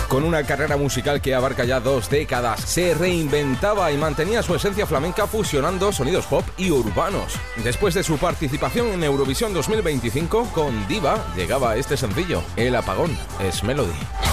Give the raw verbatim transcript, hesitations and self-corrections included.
Con una carrera musical que abarca ya dos décadas, se reinventaba y mantenía su esencia flamenca fusionando sonidos pop y urbanos. Después de su participación en Eurovisión dos mil veinticinco, con Diva llegaba este sencillo, El apagón es Melody.